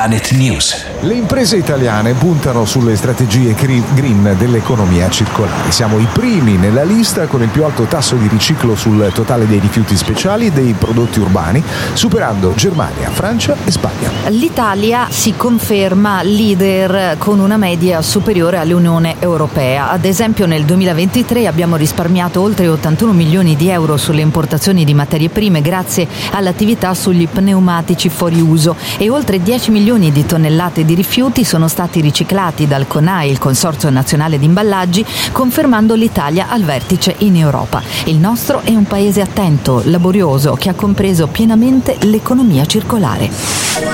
Planet News. Le imprese italiane puntano sulle strategie green dell'economia circolare. Siamo i primi nella lista con il più alto tasso di riciclo sul totale dei rifiuti speciali e dei prodotti urbani, superando Germania, Francia e Spagna. L'Italia si conferma leader con una media superiore all'Unione Europea. Ad esempio nel 2023 abbiamo risparmiato oltre 81 milioni di euro sulle importazioni di materie prime grazie all'attività sugli pneumatici fuori uso e oltre 10 milioni di tonnellate di rifiuti sono stati riciclati dal CONAI, il Consorzio Nazionale di Imballaggi, confermando l'Italia al vertice in Europa. Il nostro è un paese attento, laborioso, che ha compreso pienamente l'economia circolare.